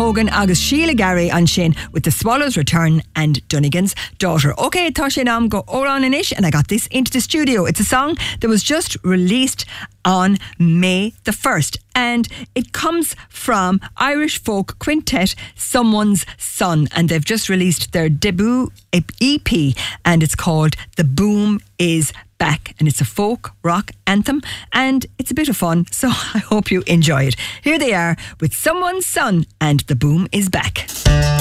Hogan agus Sheila Gary on Shin with The Swallow's Return and Dunnigan's Daughter. Okay, Tasha Nam go Oran and Ish, and I got this into the studio. It's a song that was just released on May the 1st, and it comes from Irish folk quintet Someone's Son, and they've just released their debut EP, and it's called The Boom Is Back, and it's a folk rock anthem, and it's a bit of fun, so I hope you enjoy it. Here they are with Someone's Son and The Boom Is Back.